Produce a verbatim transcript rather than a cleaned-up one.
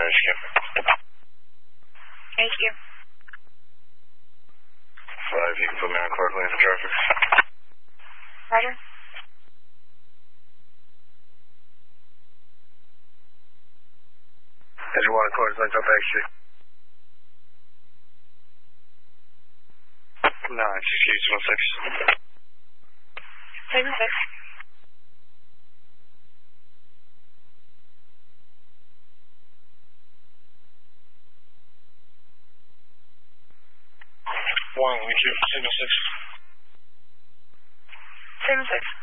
Michigan. Thank you. Five, you can put me on Clark Lane for traffic. Roger. Engine one, Clark Lane, up X-Street. Nine, six, eight, one, six. Seven, six. One, we keep signal six. Seven, six.